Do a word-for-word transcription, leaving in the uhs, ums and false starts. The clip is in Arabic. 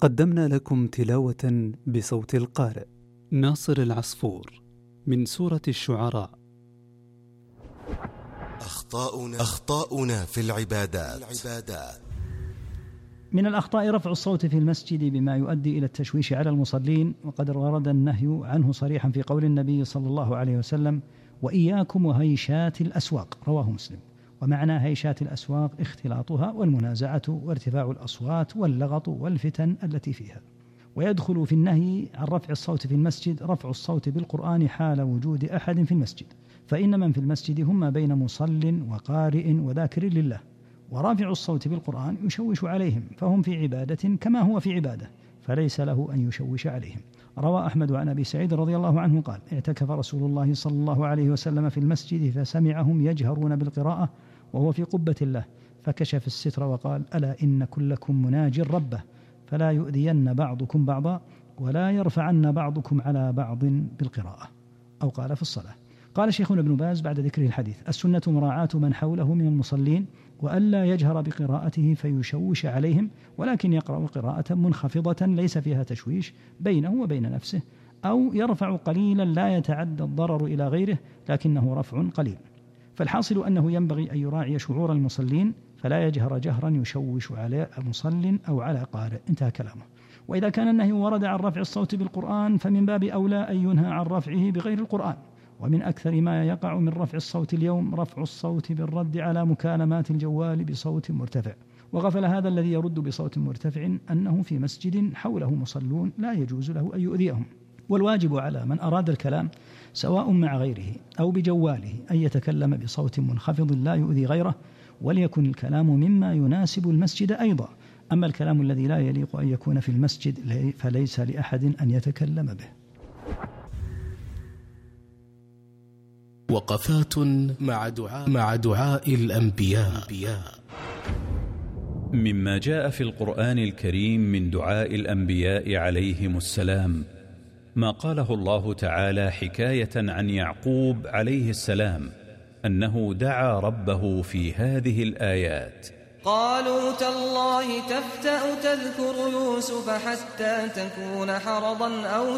قدمنا لكم تلاوة بصوت القارئ ناصر العصفور من سورة الشعراء. أخطاؤنا, أخطاؤنا في العبادات. من الأخطاء رفع الصوت في المسجد بما يؤدي إلى التشويش على المصلين، وقد ورد النهي عنه صريحا في قول النبي صلى الله عليه وسلم: وإياكم وهيشات الأسواق، رواه مسلم. ومعنى هيشات الأسواق اختلاطها والمنازعة وارتفاع الأصوات واللغط والفتن التي فيها. ويدخل في النهي عن رفع الصوت في المسجد رفع الصوت بالقرآن حال وجود أحد في المسجد، فإن من في المسجد هم ما بين مصل وقارئ وذاكر لله، ورافع الصوت بالقرآن يشوش عليهم، فهم في عبادة كما هو في عبادة، فليس له أن يشوش عليهم. روى أحمد عن أبي سعيد رضي الله عنه قال: اعتكف رسول الله صلى الله عليه وسلم في المسجد فسمعهم يجهرون بالقراءة وهو في قبة الله، فكشف الستر وقال: ألا إن كلكم مناج ربه، فلا يؤذين بعضكم بعضا ولا يرفعن بعضكم على بعض بالقراءة، أو قال في الصلاة. قال شيخنا ابن باز بعد ذكر الحديث: السنة مراعاة من حوله من المصلين، وألا يجهر بقراءته فيشوش عليهم، ولكن يقرأ قراءة منخفضة ليس فيها تشويش بينه وبين نفسه، أو يرفع قليلا لا يتعدى الضرر إلى غيره لكنه رفع قليل. فالحاصل أنه ينبغي أن يراعي شعور المصلين، فلا يجهر جهرا يشوش على مصل أو على قارئ. انتهى كلامه. وإذا كان النهي ورد عن رفع الصوت بالقرآن فمن باب أولى أن ينهى عن رفعه بغير القرآن. ومن أكثر ما يقع من رفع الصوت اليوم رفع الصوت بالرد على مكالمات الجوال بصوت مرتفع، وغفل هذا الذي يرد بصوت مرتفع أنه في مسجد حوله مصلون لا يجوز له أن يؤذيهم. والواجب على من أراد الكلام سواء مع غيره أو بجواله أن يتكلم بصوت منخفض لا يؤذي غيره، وليكن الكلام مما يناسب المسجد أيضا. أما الكلام الذي لا يليق أن يكون في المسجد فليس لأحد أن يتكلم به. وقفات مع دعاء, مع دعاء الأنبياء. مما جاء في القرآن الكريم من دعاء الأنبياء عليهم السلام ما قاله الله تعالى حكاية عن يعقوب عليه السلام أنه دعا ربه في هذه الآيات: قالوا تالله تفتأ تذكر يوسف حتى تكون حرضا أو